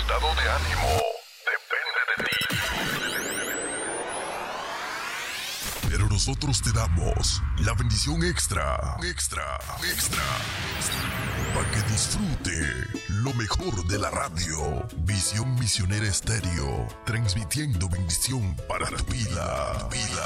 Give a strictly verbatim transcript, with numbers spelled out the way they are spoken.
estado de ánimo depende de ti. Pero nosotros te damos la bendición extra, extra, extra, para que disfrute lo mejor de la radio. Visión Misionera Estéreo, transmitiendo bendición para tu vida. vida.